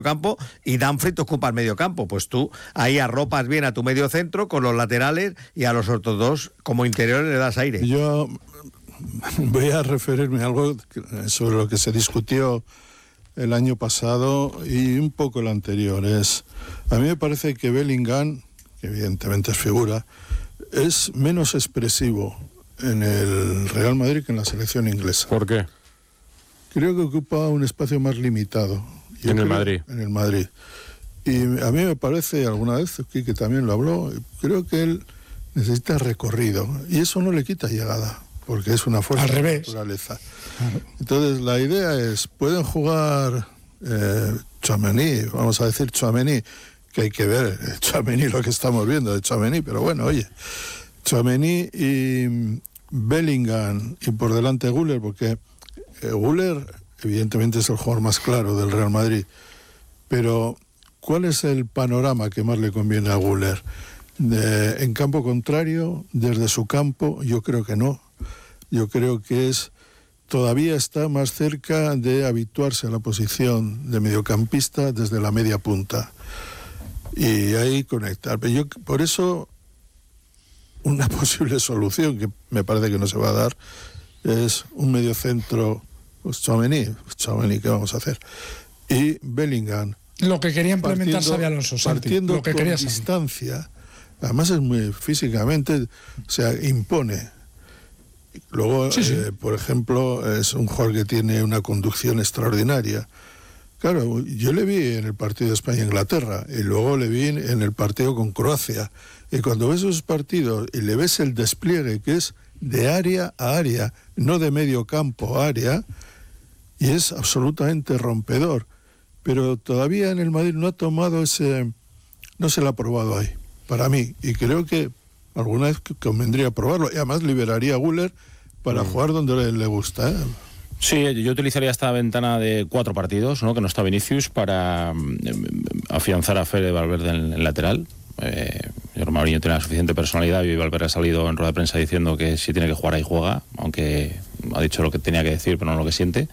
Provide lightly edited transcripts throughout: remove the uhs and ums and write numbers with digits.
campo y Dumfries te ocupa el medio campo. Pues tú ahí arropas bien a tu medio centro con los laterales y a los otros dos como interiores le das aire. Yo voy a referirme a algo sobre lo que se discutió el año pasado y un poco el anterior. A mí me parece que Bellingham, que evidentemente es figura, es menos expresivo en el Real Madrid que en la selección inglesa. ¿Por qué? Creo que ocupa un espacio más limitado. En el Madrid. En el Madrid. Y a mí me parece, alguna vez, que también lo habló, creo que él necesita recorrido. Y eso no le quita llegada, porque es una fuerza de naturaleza. Entonces, la idea es, pueden jugar Tchouaméni, vamos a decir Tchouaméni, que hay que ver Tchouaméni lo que estamos viendo de Tchouaméni, pero bueno, oye, Tchouaméni y Bellingham y por delante Güler, porque Güler evidentemente es el jugador más claro del Real Madrid, pero ¿cuál es el panorama que más le conviene a Güler? En campo contrario, desde su campo, yo creo que no. Yo creo que todavía está más cerca de habituarse a la posición de mediocampista desde la media punta y ahí conectar. Pero por eso, una posible solución que me parece que no se va a dar es un mediocentro. Pues Tchouaméni, ¿qué vamos a hacer? Y Bellingham. Lo que quería implementar Xabi Alonso, Santi. Partiendo lo que con quería distancia, además es muy físicamente, o sea, impone. Luego, sí. Por ejemplo, es un jugador que tiene una conducción extraordinaria. Claro, yo le vi en el partido de España-Inglaterra y luego le vi en el partido con Croacia. Y cuando ves esos partidos y le ves el despliegue que es de área a área, no de medio campo a área, y es absolutamente rompedor. Pero todavía en el Madrid no ha tomado no se lo ha probado ahí, para mí, y creo que alguna vez convendría probarlo, y además liberaría a Güler para jugar donde le gusta, ¿eh? Sí, yo utilizaría esta ventana de 4 partidos, ¿no?, que no está Vinicius, para afianzar a Fede Valverde en el lateral. Mourinho tiene la suficiente personalidad y Valverde ha salido en rueda de prensa diciendo que si tiene que jugar ahí juega, aunque ha dicho lo que tenía que decir pero no lo que siente.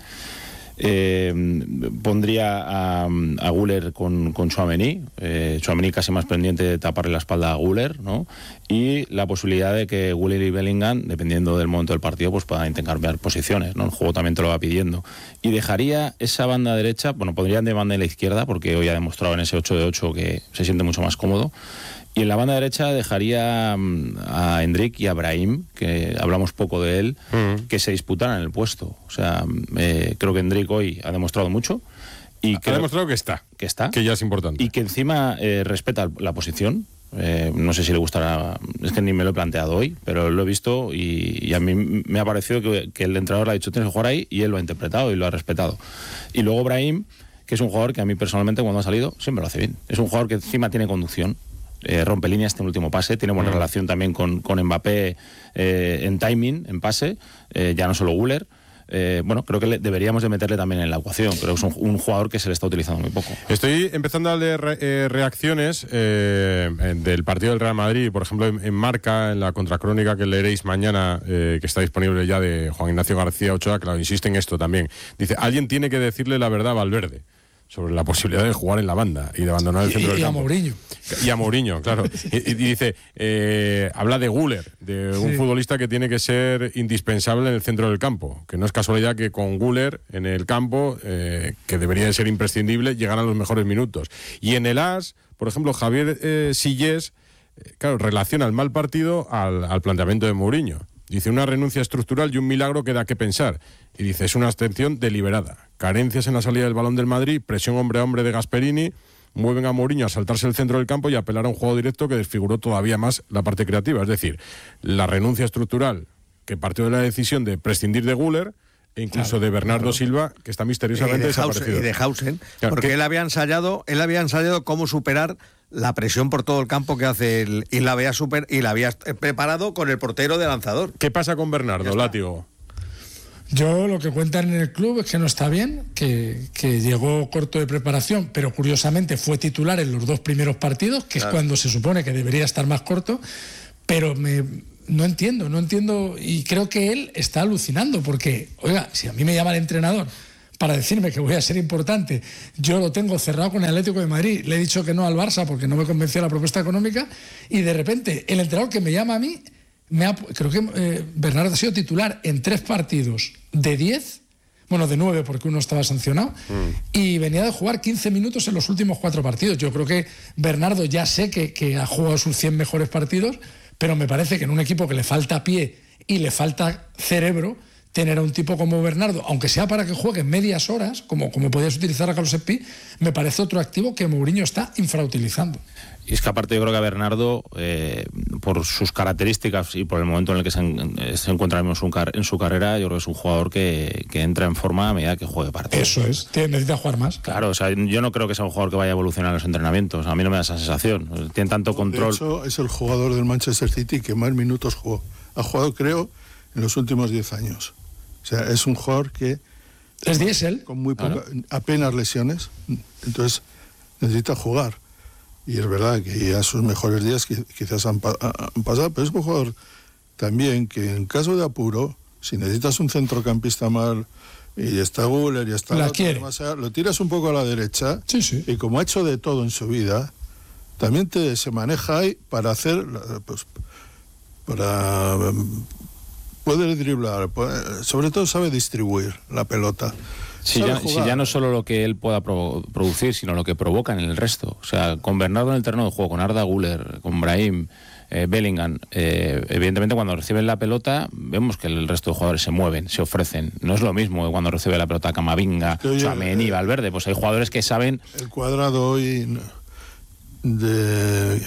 Pondría a Güler con Tchouaméni, Tchouaméni casi más pendiente de taparle la espalda a Güler, ¿no? Y la posibilidad de que Güler y Bellingham, dependiendo del momento del partido, pues puedan intercambiar posiciones, ¿no? El juego también te lo va pidiendo. Y dejaría esa banda derecha, bueno, pondrían de banda en la izquierda, porque hoy ha demostrado en ese 8 de 8 que se siente mucho más cómodo. Y en la banda derecha dejaría a Endrick y a Brahim, que hablamos poco de él, que se disputaran el puesto. O sea, creo que Endrick hoy ha demostrado mucho. Y ha demostrado que está, que ya es importante. Y que encima respeta la posición. No sé si le gustará, es que ni me lo he planteado hoy, pero lo he visto y a mí me ha parecido que el entrenador le ha dicho tienes que jugar ahí y él lo ha interpretado y lo ha respetado. Y luego Brahim, que es un jugador que a mí personalmente cuando ha salido siempre lo hace bien. Es un jugador que encima tiene conducción. Rompe líneas en el último pase, tiene buena relación también con Mbappé en timing, en pase, ya no solo Güler. Bueno, creo que deberíamos de meterle también en la ecuación, pero es un jugador que se le está utilizando muy poco. Estoy empezando a leer reacciones del partido del Real Madrid, por ejemplo en Marca, en la contracrónica que leeréis mañana, que está disponible ya, de Juan Ignacio García Ochoa, claro, insiste en esto también. Dice, alguien tiene que decirle la verdad a Valverde sobre la posibilidad de jugar en la banda y de abandonar el centro del campo. Y a Mourinho, claro. Y dice, habla de Güler, de un futbolista que tiene que ser indispensable en el centro del campo, que no es casualidad que con Güler en el campo, que debería de ser imprescindible, llegaran los mejores minutos. Y en el AS, por ejemplo, Javier Sillés, claro, relaciona el mal partido al planteamiento de Mourinho. Dice, una renuncia estructural y un milagro que da que pensar. Y dice, es una abstención deliberada. Carencias en la salida del balón del Madrid, presión hombre a hombre de Gasperini, mueven a Mourinho a saltarse el centro del campo y a apelar a un juego directo que desfiguró todavía más la parte creativa. Es decir, la renuncia estructural que partió de la decisión de prescindir de Güler e incluso de Bernardo Silva, que está misteriosamente desaparecido. Y de Hausen, claro, porque él había ensayado cómo superar la presión por todo el campo que hace y la había preparado con el portero de lanzador. ¿Qué pasa con Bernardo, Látigo? Yo lo que cuentan en el club es que no está bien, que llegó corto de preparación, pero curiosamente fue titular en los 2 primeros partidos, que es cuando se supone que debería estar más corto, pero no entiendo, y creo que él está alucinando, porque, oiga, si a mí me llama el entrenador para decirme que voy a ser importante, yo lo tengo cerrado con el Atlético de Madrid, le he dicho que no al Barça porque no me convenció la propuesta económica, y de repente el entrenador que me llama a mí, creo que Bernardo ha sido titular en 3 partidos de 10, bueno, de 9 porque uno estaba sancionado, y venía de jugar 15 minutos en los últimos 4 partidos. Yo creo que Bernardo ya sé que ha jugado sus 100 mejores partidos, pero me parece que en un equipo que le falta pie y le falta cerebro, tener a un tipo como Bernardo, aunque sea para que juegue medias horas, como podías utilizar a Carlos Espí, me parece otro activo que Mourinho está infrautilizando. Y es que aparte yo creo que a Bernardo, por sus características y por el momento en el que se encuentra en su carrera, yo creo que es un jugador que entra en forma a medida que juegue partidos. Eso es, necesita jugar más. Claro, o sea, yo no creo que sea un jugador que vaya a evolucionar en los entrenamientos, a mí no me da esa sensación. Tiene tanto control. De hecho, es el jugador del Manchester City que más minutos jugó. Ha jugado, creo, en los últimos 10 años. O sea, es un jugador que... Es diésel. Con muy apenas lesiones, entonces necesita jugar. Y es verdad que ya sus mejores días quizás han pasado, pero es un jugador también que en caso de apuro, si necesitas un centrocampista mal, y está Güler y está... lo tiras un poco a la derecha, sí. Y como ha hecho de todo en su vida, también se maneja ahí para hacer... Pues, para poder driblar, sobre todo sabe distribuir la pelota. Si ya no solo lo que él pueda producir, sino lo que provoca en el resto. O sea, con Bernardo en el terreno de juego, con Arda Güler, con Brahim, Bellingham, evidentemente cuando reciben la pelota vemos que el resto de jugadores se mueven, se ofrecen. No es lo mismo que cuando recibe la pelota Camavinga, Tchouaméni, Valverde. Pues hay jugadores que saben... El cuadrado hoy de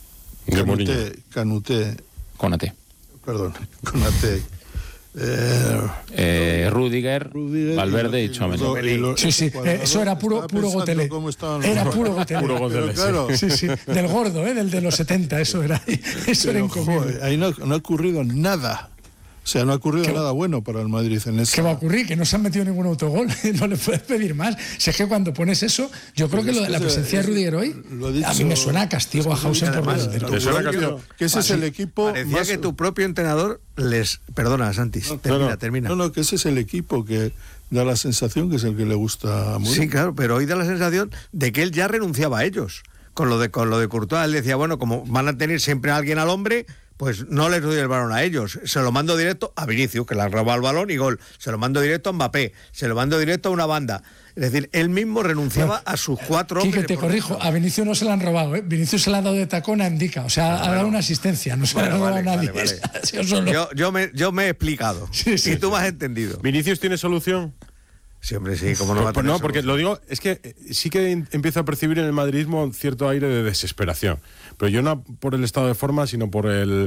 Konaté. Rudiger, Valverde y Tchouaméni. Sí, eso era puro Gotelé. Era puro Gotelé. Claro. Sí, del gordo, del de los 70, eso era incomible. Ahí no ha ocurrido nada. O sea, no ha ocurrido nada bueno para el Madrid en esa... ¿Qué va a ocurrir? Que no se han metido ningún autogol. No le puedes pedir más. Si es que cuando pones eso, yo creo que la presencia de Rudiger hoy, a mí me suena a castigo a Hausen por lo que ese es el equipo... Parecía que tu propio entrenador Perdona, Santis, termina. No, que ese es el equipo que da la sensación que es el que le gusta a Mourinho. Sí, claro, pero hoy da la sensación de que él ya renunciaba a ellos. Con lo de Courtois, él decía, bueno, como van a tener siempre a alguien al hombre... Pues no les doy el balón a ellos, se lo mando directo a Vinicius, que le ha robado el balón y gol, se lo mando directo a Mbappé, se lo mando directo a una banda. Es decir, él mismo renunciaba a sus 4 hombres. Quique, te corrijo, a Vinicius no se le han robado, ¿eh? Vinicius se le ha dado de tacón a Indica, o sea, ha dado una asistencia, no se le ha robado a nadie. Vale. Yo me he explicado, y tú me has entendido. ¿Vinicius tiene solución? Siempre sí, como no va a tener porque solución. Lo digo, es que sí que empiezo a percibir en el madridismo cierto aire de desesperación. Pero yo no por el estado de forma, sino por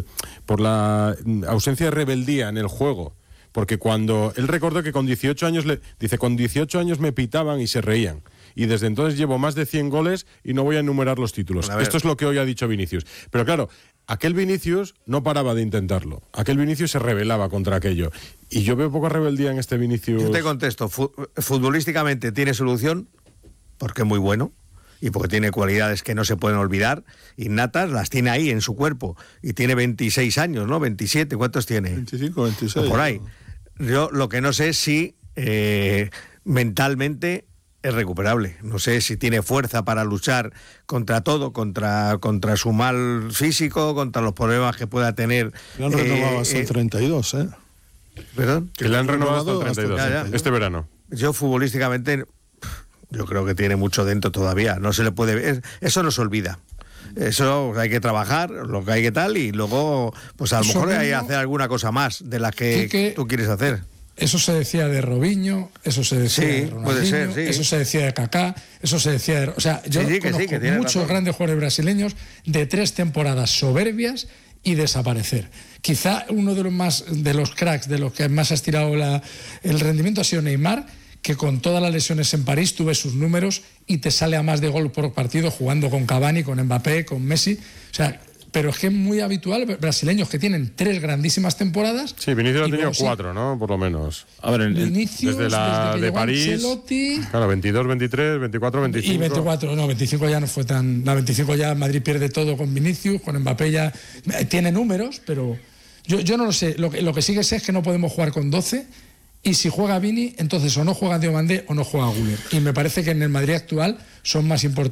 la ausencia de rebeldía en el juego. Porque cuando él recordó que con 18 años, con 18 años me pitaban y se reían. Y desde entonces llevo más de 100 goles y no voy a enumerar los títulos. Esto es lo que hoy ha dicho Vinicius. Pero claro, aquel Vinicius no paraba de intentarlo. Aquel Vinicius se rebelaba contra aquello. Y yo veo poca rebeldía en este Vinicius. Yo te contesto, futbolísticamente tiene solución, porque es muy bueno, y porque tiene cualidades que no se pueden olvidar, innatas, las tiene ahí en su cuerpo. Y tiene 26 años, ¿no? 27, ¿cuántos tiene? 25, 26. O por ahí. Yo lo que no sé es si mentalmente es recuperable. No sé si tiene fuerza para luchar contra todo, contra su mal físico, contra los problemas que pueda tener. Le han renovado hasta el 32, ¿eh? ¿Perdón? Que le han renovado hasta el 32, este verano. Yo futbolísticamente, yo creo que tiene mucho dentro todavía. No se le puede ver. Eso no se olvida. Eso hay que trabajar, lo que hay que tal, y luego, pues a lo mejor hay que hacer alguna cosa más de las que tú quieres hacer. Eso se decía de Robinho, eso se decía de Ronaldinho, puede ser, sí. Eso se decía de Kaká, eso se decía de... O sea, yo conozco muchos grandes jugadores brasileños de 3 temporadas soberbias y desaparecer. Quizá uno de los cracks, de los que más ha estirado el rendimiento ha sido Neymar, que con todas las lesiones en París tuve sus números y te sale a más de gol por partido jugando con Cavani, con Mbappé, con Messi. O sea, pero es que es muy habitual brasileños que tienen 3 grandísimas temporadas. Sí, Vinicius ha tenido 4, ¿no? Por lo menos. A ver, Vinicius, desde la de París. Ancelotti, claro, 22, 23, 24, 25. Y 24, no, 25 ya no fue tan. La 25 ya Madrid pierde todo con Vinicius, con Mbappé ya. Tiene números, pero yo no lo sé. Lo que sí que sé es que no podemos jugar con 12 Y si juega Vini, entonces o no juega Diomandé o no juega Güler. Y me parece que en el Madrid actual son más importantes